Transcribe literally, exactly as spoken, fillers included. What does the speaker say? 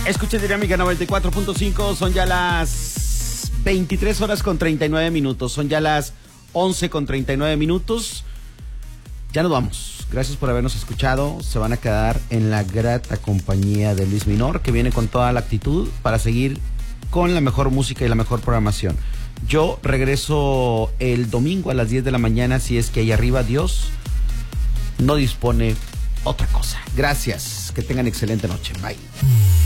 Escuchen Dinámica noventa y cuatro punto cinco, son ya las veintitrés horas con treinta y nueve minutos, son ya las once con treinta y nueve minutos. Ya nos vamos. Gracias por habernos escuchado. Se van a quedar en la grata compañía de Luis Minor, que viene con toda la actitud para seguir con la mejor música y la mejor programación. Yo regreso el domingo a las diez de la mañana, si es que ahí arriba Dios no dispone otra cosa. Gracias. Que tengan excelente noche. Bye.